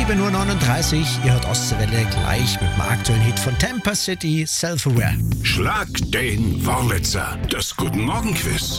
7:39 Uhr, ihr hört Ostseewelle gleich mit dem aktuellen Hit von Tampa City, Self-Aware. Schlag den Wurlitzer, das Guten-Morgen-Quiz.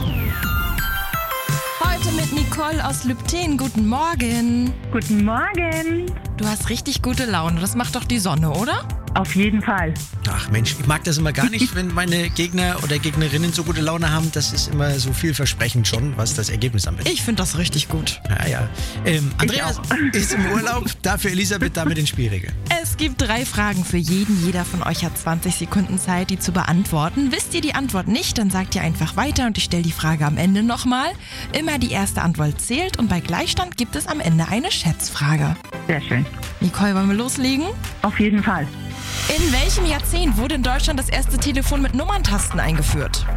Heute mit Nicole aus Lübten. Guten Morgen. Guten Morgen. Du hast richtig gute Laune. Das macht doch die Sonne, oder? Auf jeden Fall. Ach Mensch, ich mag das immer gar nicht, wenn meine Gegner oder Gegnerinnen so gute Laune haben. Das ist immer so vielversprechend schon, was das Ergebnis anbetrifft. Ich finde das richtig gut. Ja. Andreas ist im Urlaub, dafür Elisabeth damit den Spielregeln. Es gibt 3 Fragen für jeden. Jeder von euch hat 20 Sekunden Zeit, die zu beantworten. Wisst ihr die Antwort nicht, dann sagt ihr einfach weiter und ich stelle die Frage am Ende nochmal. Immer die erste Antwort zählt und bei Gleichstand gibt es am Ende eine Schätzfrage. Sehr schön. Nicole, wollen wir loslegen? Auf jeden Fall. In welchem Jahrzehnt wurde in Deutschland das erste Telefon mit Nummerntasten eingeführt?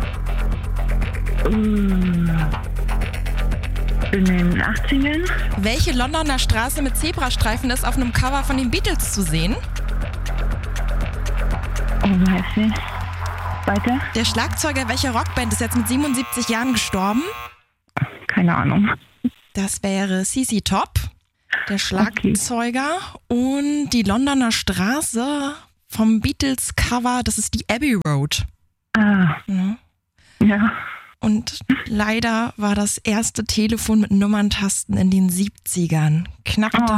In den 80ern. Welche Londoner Straße mit Zebrastreifen ist auf einem Cover von den Beatles zu sehen? Weiß ich. Weiter? Der Schlagzeuger welcher Rockband ist jetzt mit 77 Jahren gestorben? Keine Ahnung. Das wäre CC Top, der Schlagzeuger. Und die Londoner Straße vom Beatles-Cover, das ist die Abbey Road. Ja. Und leider war das erste Telefon mit Nummerntasten in den 70ern. Knapp